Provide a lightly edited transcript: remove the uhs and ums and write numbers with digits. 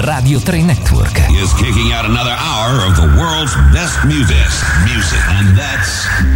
Radio 3 Network is kicking out another hour of the world's best music. And that's